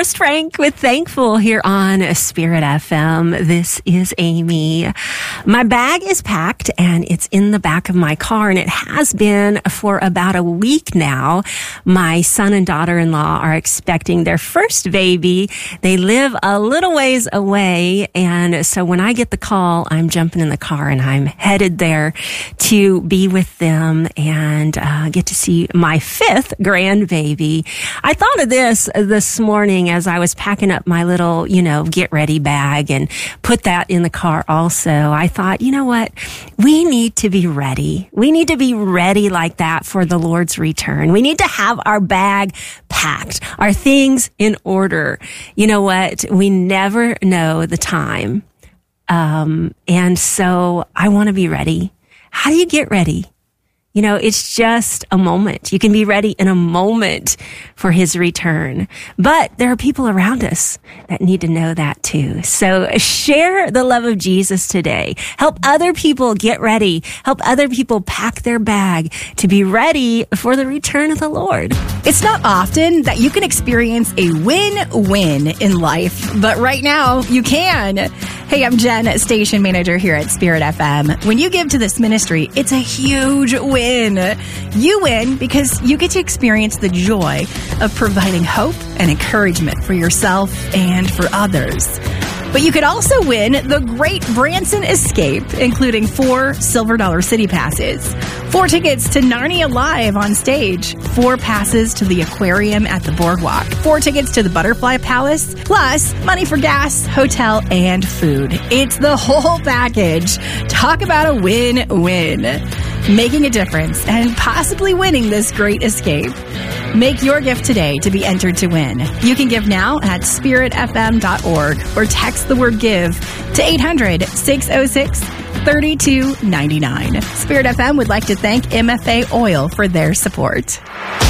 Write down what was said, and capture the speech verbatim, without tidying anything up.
Just Frank with Thankful here on Spirit F M. This is Amy. My bag is packed and it's in the back of my car, and it has been for about a week now. My son and daughter-in-law are expecting their first baby. They live a little ways away, and so when I get the call, I'm jumping in the car and I'm headed there to be with them and uh, get to see my fifth grandbaby. I thought of this this morning as I was packing up my little, you know, get ready bag and put that in the car also. I thought, you know what? We need to be ready. We need to be ready like that for the Lord's return. We need to have our bag packed, our things in order. You know what? We never know the time. Um, and so I want to be ready. How do you get ready? You know, it's just a moment. You can be ready in a moment for his return. But there are people around us that need to know that too. So share the love of Jesus today. Help other people get ready. Help other people pack their bag to be ready for the return of the Lord. It's not often that you can experience a win-win in life, but right now you can. Hey, I'm Jen, station manager here at Spirit F M. When you give to this ministry, it's a huge win. You win because you get to experience the joy of providing hope and encouragement for yourself and for others. But you could also win the Great Branson Escape, including four Silver Dollar City passes, four tickets to Narnia Live on stage, four passes to the aquarium at the boardwalk, four tickets to the Butterfly Palace, plus money for gas, hotel, and food. It's the whole package. Talk about a win-win. Making a difference and possibly winning this great escape. Make your gift today to be entered to win. You can give now at spirit f m dot org or text the word give to eight hundred, six oh six, three two nine nine. Spirit F M would like to thank M F A Oil for their support.